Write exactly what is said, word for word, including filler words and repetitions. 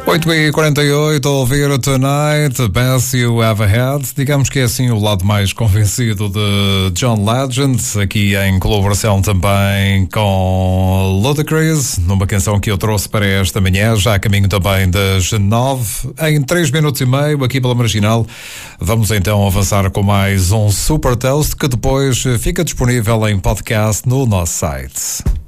oito e quarenta e oito, a ouvir Tonight, The Best You Ever Had. Digamos que é assim o lado mais convencido de John Legend, aqui em colaboração também com Ludacris, numa canção que eu trouxe para esta manhã, já a caminho também das nove, em três minutos e meio, aqui pela Marginal. Vamos então avançar com mais um Super Toast, que depois fica disponível em podcast no nosso site.